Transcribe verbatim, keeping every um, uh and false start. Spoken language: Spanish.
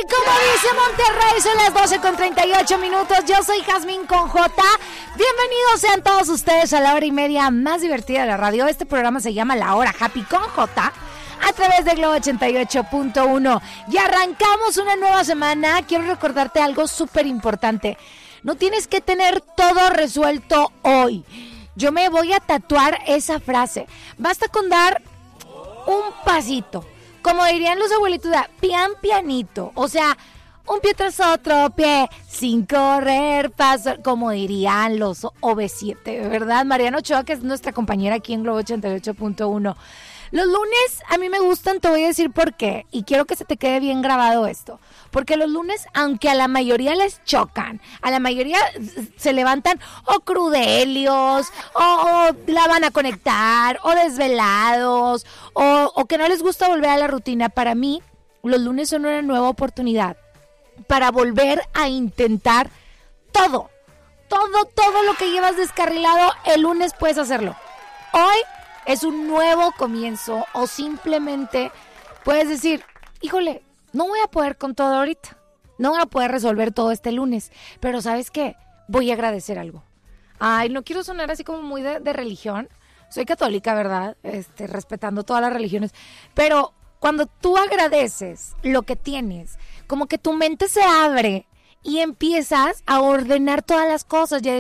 como dice Monterrey, son las doce con treinta y ocho minutos. Yo soy Jazmín con J. Bienvenidos sean todos ustedes a la hora y media más divertida de la radio. Este programa se llama La Hora Happy con J, a través de Globo ochenta y ocho punto uno. Y arrancamos una nueva semana. Quiero recordarte algo súper importante. No tienes que tener todo resuelto hoy. Yo me voy a tatuar esa frase. Basta con dar un pasito. Como dirían los abuelitos, pian pianito. O sea, un pie tras otro pie, sin correr, paso. Como dirían los O V siete, ¿verdad? Mariana Ochoa, que es nuestra compañera aquí en Globo ochenta y ocho punto uno. Los lunes a mí me gustan, te voy a decir por qué. Y quiero que se te quede bien grabado esto. Porque los lunes, aunque a la mayoría les chocan, a la mayoría se levantan o crudelios, o, o la van a conectar, o desvelados, o, o que no les gusta volver a la rutina. Para mí, los lunes son una nueva oportunidad para volver a intentar todo. Todo, todo lo que llevas descarrilado, el lunes puedes hacerlo. Hoy es un nuevo comienzo, o simplemente puedes decir, híjole, no voy a poder con todo ahorita, no voy a poder resolver todo este lunes, pero ¿sabes qué? Voy a agradecer algo. Ay, no quiero sonar así como muy de, de religión, soy católica, ¿verdad? Este, respetando todas las religiones, pero cuando tú agradeces lo que tienes, como que tu mente se abre y empiezas a ordenar todas las cosas.